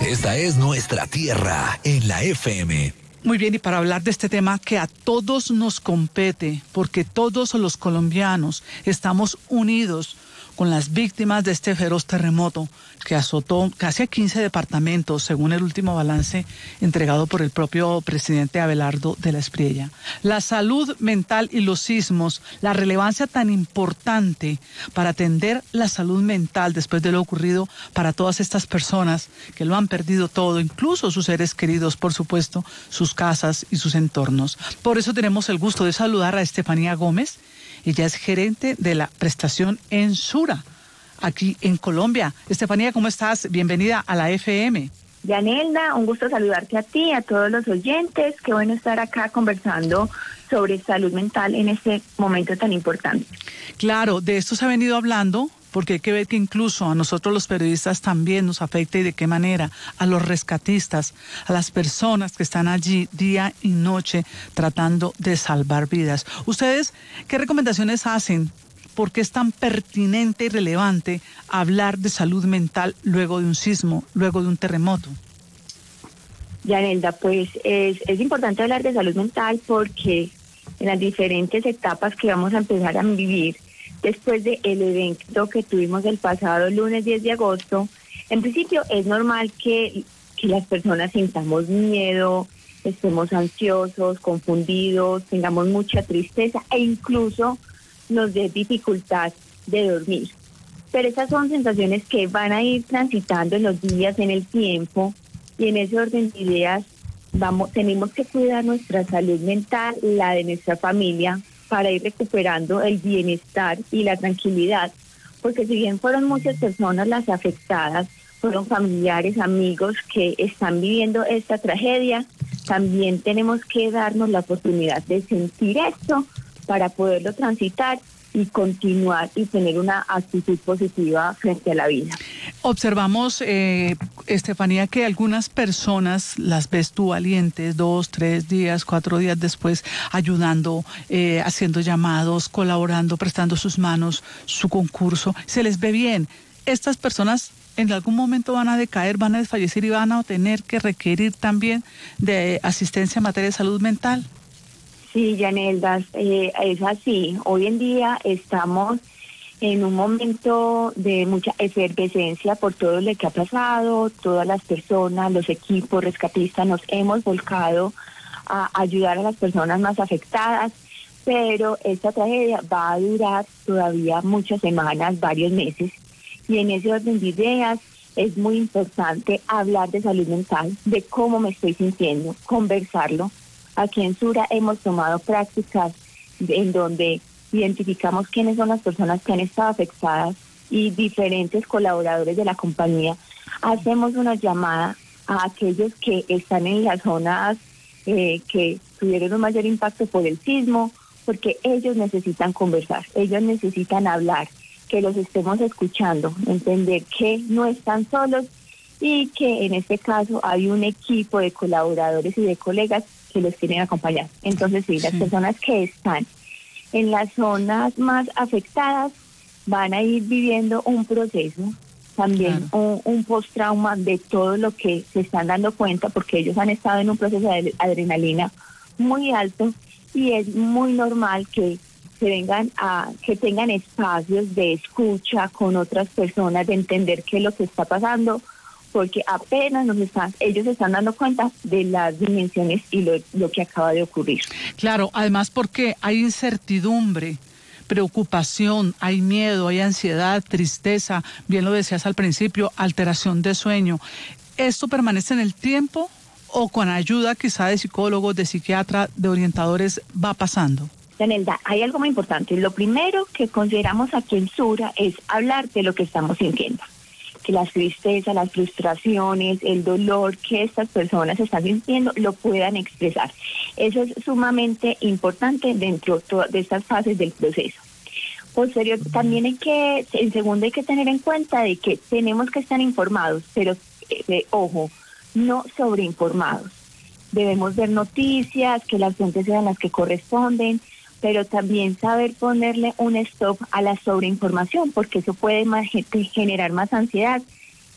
Esta es nuestra tierra en la FM. Muy bien, y para hablar de este tema que a todos nos compete, porque todos los colombianos estamos unidos con las víctimas de este feroz terremoto que azotó casi a 15 departamentos, según el último balance entregado por el propio presidente Abelardo de la Espriella. La salud mental y los sismos, la relevancia tan importante para atender la salud mental después de lo ocurrido para todas estas personas que lo han perdido todo, incluso sus seres queridos, por supuesto, sus casas y sus entornos. Por eso tenemos el gusto de saludar a Estefanía Gómez. Ella es gerente de la prestación Ensura, aquí en Colombia. Estefanía, ¿cómo estás? Bienvenida a la FM. Yanelda, un gusto saludarte a ti, a todos los oyentes. Qué bueno estar acá conversando sobre salud mental en este momento tan importante. Claro, de esto se ha venido hablando, porque hay que ver que incluso a nosotros los periodistas también nos afecta, y de qué manera, a los rescatistas, a las personas que están allí día y noche tratando de salvar vidas. ¿Ustedes qué recomendaciones hacen? ¿Por qué es tan pertinente y relevante hablar de salud mental luego de un sismo, luego de un terremoto? Yanelda, pues es importante hablar de salud mental porque en las diferentes etapas que vamos a empezar a vivir después del evento que tuvimos el pasado lunes 10 de agosto, en principio es normal que las personas sintamos miedo, estemos ansiosos, confundidos, tengamos mucha tristeza e incluso nos dé dificultad de dormir. Pero esas son sensaciones que van a ir transitando en los días, en el tiempo, y en ese orden de ideas tenemos que cuidar nuestra salud mental, la de nuestra familia, para ir recuperando el bienestar y la tranquilidad, porque si bien fueron muchas personas las afectadas, fueron familiares, amigos que están viviendo esta tragedia, también tenemos que darnos la oportunidad de sentir esto para poderlo transitar y continuar y tener una actitud positiva frente a la vida. Observamos, Estefanía, que algunas personas las ves tú valientes 2, 3 días, 4 días después, ayudando, haciendo llamados, colaborando, prestando sus manos, su concurso. Se les ve bien. Estas personas en algún momento van a decaer, van a desfallecer y van a tener que requerir también de asistencia en materia de salud mental. Sí, Yanelda, es así. Hoy en día estamos en un momento de mucha efervescencia por todo lo que ha pasado. Todas las personas, los equipos rescatistas nos hemos volcado a ayudar a las personas más afectadas, pero esta tragedia va a durar todavía muchas semanas, varios meses, y en ese orden de ideas es muy importante hablar de salud mental, de cómo me estoy sintiendo, conversarlo. Aquí en Sura hemos tomado prácticas en donde identificamos quiénes son las personas que han estado afectadas y diferentes colaboradores de la compañía. Hacemos una llamada a aquellos que están en las zonas que tuvieron un mayor impacto por el sismo, porque ellos necesitan conversar, ellos necesitan hablar, que los estemos escuchando, entender que no están solos y que en este caso hay un equipo de colaboradores y de colegas que los quieren acompañar. Entonces, sí, las personas que están en las zonas más afectadas van a ir viviendo un proceso, también un post-trauma de todo lo que se están dando cuenta, porque ellos han estado en un proceso de adrenalina muy alto y es muy normal que que tengan espacios de escucha con otras personas, de entender qué es lo que está pasando, porque apenas ellos se están dando cuenta de las dimensiones y lo que acaba de ocurrir. Claro, además porque hay incertidumbre, preocupación, hay miedo, hay ansiedad, tristeza, bien lo decías al principio, alteración de sueño. ¿Esto permanece en el tiempo o con ayuda quizá de psicólogos, de psiquiatras, de orientadores va pasando? Yanelda, hay algo muy importante. Lo primero que consideramos aquí en Sura es hablar de lo que estamos sintiendo. Que las tristezas, las frustraciones, el dolor que estas personas están sintiendo lo puedan expresar. Eso es sumamente importante dentro de estas fases del proceso. Posterior, también en segundo hay que tener en cuenta de que tenemos que estar informados, pero ojo, no sobreinformados. Debemos ver noticias, que las fuentes sean las que corresponden, pero también saber ponerle un stop a la sobreinformación, porque eso puede generar más ansiedad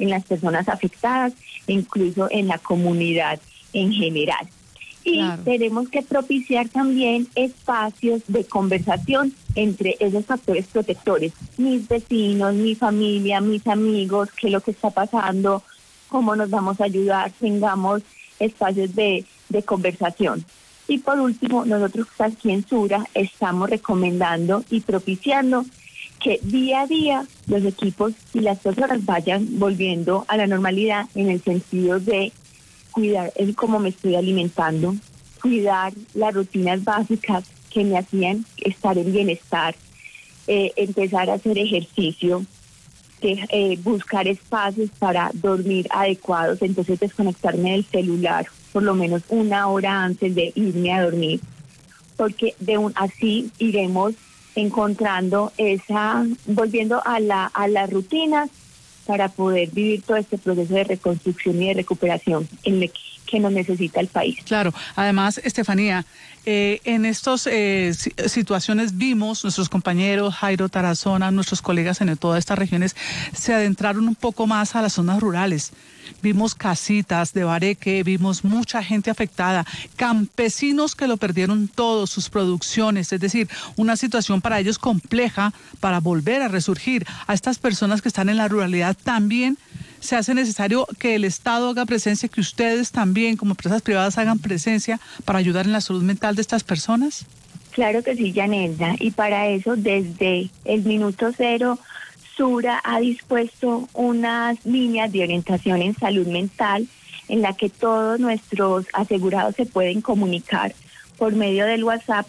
en las personas afectadas e incluso en la comunidad en general. Y tenemos que propiciar también espacios de conversación entre esos factores protectores, mis vecinos, mi familia, mis amigos, qué es lo que está pasando, cómo nos vamos a ayudar, tengamos espacios de conversación. Y por último, nosotros aquí en Sura estamos recomendando y propiciando que día a día los equipos y las personas vayan volviendo a la normalidad en el sentido de cuidar el cómo me estoy alimentando, cuidar las rutinas básicas que me hacían estar en bienestar, empezar a hacer ejercicio, buscar espacios para dormir adecuados, entonces desconectarme del celular por lo menos una hora antes de irme a dormir, porque así iremos encontrando volviendo a las rutinas para poder vivir todo este proceso de reconstrucción y de recuperación que nos necesita el país. Claro, además, Estefanía, en estas situaciones vimos, nuestros compañeros Jairo Tarazona, nuestros colegas en todas estas regiones, se adentraron un poco más a las zonas rurales. Vimos casitas de bareque, vimos mucha gente afectada, campesinos que lo perdieron todo, sus producciones, es decir, una situación para ellos compleja para volver a resurgir. A estas personas que están en la ruralidad también se hace necesario que el Estado haga presencia, que ustedes también como empresas privadas hagan presencia para ayudar en la salud mental de estas personas. Claro que sí, Yanelda, y para eso desde el minuto cero Sura ha dispuesto unas líneas de orientación en salud mental en la que todos nuestros asegurados se pueden comunicar por medio del WhatsApp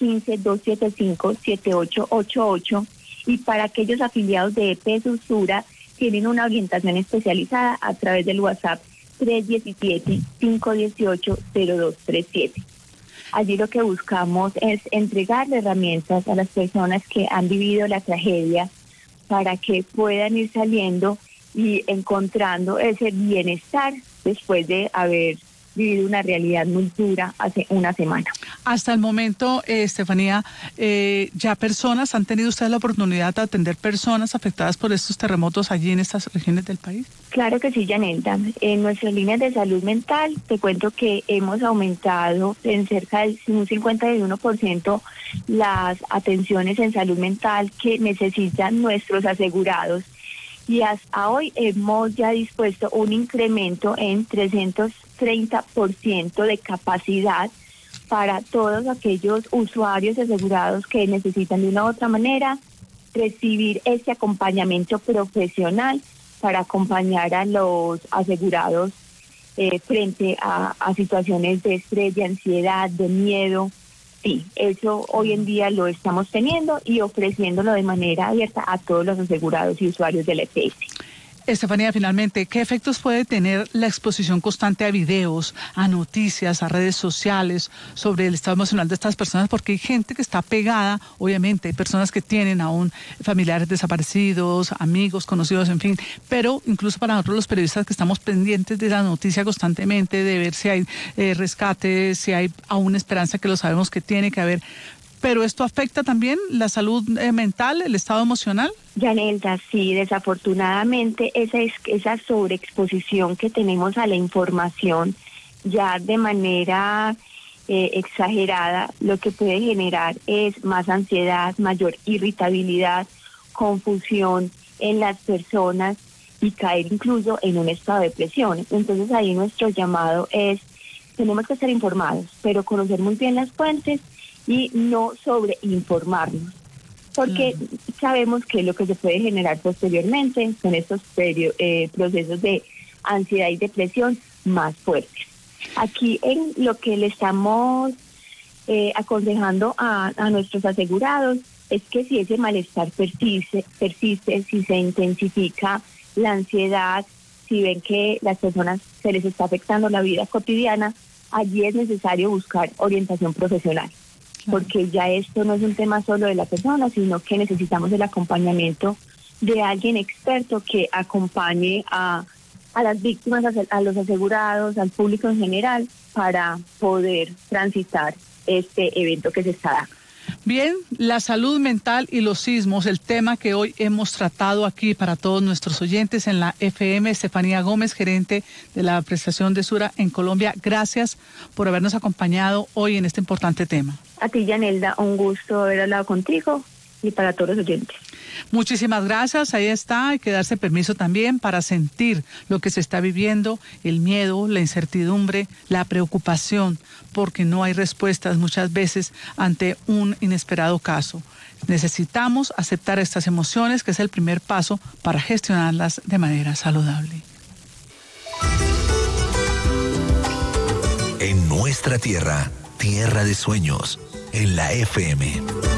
315-275-7888 y para aquellos afiliados de EPS Sura tienen una orientación especializada a través del WhatsApp 317-518-0237. Allí lo que buscamos es entregarle herramientas a las personas que han vivido la tragedia para que puedan ir saliendo y encontrando ese bienestar después de haber vivido una realidad muy dura hace una semana. Hasta el momento, Estefanía, ¿ya personas han tenido ustedes la oportunidad de atender personas afectadas por estos terremotos allí en estas regiones del país? Claro que sí, Yanelda. En nuestras líneas de salud mental, te cuento que hemos aumentado en cerca del un 51% las atenciones en salud mental que necesitan nuestros asegurados. Y hasta hoy hemos ya dispuesto un incremento en 330% de capacidad para todos aquellos usuarios asegurados que necesitan de una u otra manera recibir este acompañamiento profesional para acompañar a los asegurados frente a situaciones de estrés, de ansiedad, de miedo. Sí, eso hoy en día lo estamos teniendo y ofreciéndolo de manera abierta a todos los asegurados y usuarios del EPS. Estefanía, finalmente, ¿qué efectos puede tener la exposición constante a videos, a noticias, a redes sociales sobre el estado emocional de estas personas? Porque hay gente que está pegada, obviamente, hay personas que tienen aún familiares desaparecidos, amigos, conocidos, en fin, pero incluso para nosotros los periodistas que estamos pendientes de la noticia constantemente, de ver si hay rescates, si hay aún esperanza, que lo sabemos que tiene que haber. ¿Pero esto afecta también la salud mental, el estado emocional? Yanelda, sí, desafortunadamente esa sobreexposición que tenemos a la información ya de manera exagerada, lo que puede generar es más ansiedad, mayor irritabilidad, confusión en las personas y caer incluso en un estado de depresión. Entonces ahí nuestro llamado es, tenemos que estar informados, pero conocer muy bien las fuentes y no sobreinformarnos, porque sabemos que lo que se puede generar posteriormente son estos procesos de ansiedad y depresión más fuertes. Aquí en lo que le estamos aconsejando a nuestros asegurados es que si ese malestar persiste, si se intensifica la ansiedad, si ven que las personas se les está afectando la vida cotidiana, allí es necesario buscar orientación profesional. Porque ya esto no es un tema solo de la persona, sino que necesitamos el acompañamiento de alguien experto que acompañe a las víctimas, a los asegurados, al público en general, para poder transitar este evento que se está dando. Bien, la salud mental y los sismos, el tema que hoy hemos tratado aquí para todos nuestros oyentes en la FM. Estefanía Gómez, gerente de la prestación de Sura en Colombia, gracias por habernos acompañado hoy en este importante tema. A ti, Yanelda, un gusto haber hablado contigo y para todos los oyentes. Muchísimas gracias, ahí está, hay que darse permiso también para sentir lo que se está viviendo, el miedo, la incertidumbre, la preocupación, porque no hay respuestas muchas veces ante un inesperado caso. Necesitamos aceptar estas emociones, que es el primer paso para gestionarlas de manera saludable. En nuestra tierra, tierra de sueños, en la FM.